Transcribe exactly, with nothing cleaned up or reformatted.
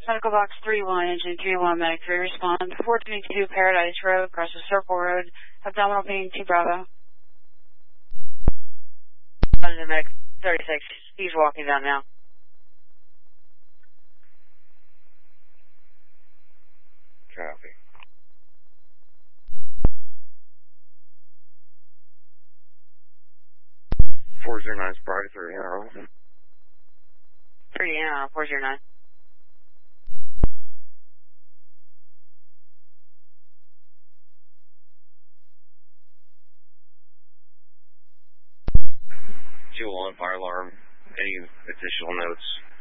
Medical box three one, engine three one, medic three, respond. four twenty-two Paradise Road, Crosses Circle Road, abdominal pain, two Bravo. London medic thirty-six, he's walking down now. Copy. four zero nine is priority three N R O. three N R O, four zero nine. Fuel on, fire alarm, any additional notes?